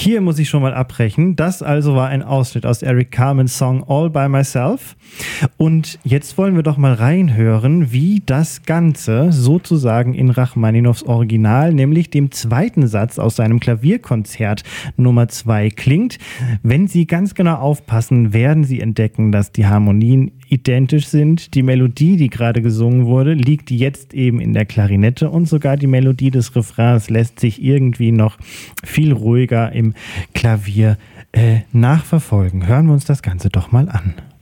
Hier muss ich schon mal abbrechen. Das also war ein Ausschnitt aus Eric Carmens Song All By Myself. Und jetzt wollen wir doch mal reinhören, wie das Ganze sozusagen in Rachmaninows Original, nämlich dem zweiten Satz aus seinem Klavierkonzert Nummer 2 klingt. Wenn Sie ganz genau aufpassen, werden Sie entdecken, dass die Harmonien identisch sind. Die Melodie, die gerade gesungen wurde, liegt jetzt eben in der Klarinette und sogar die Melodie des Refrains lässt sich irgendwie noch viel ruhiger im Klavier nachverfolgen. Hören wir uns das Ganze doch mal an.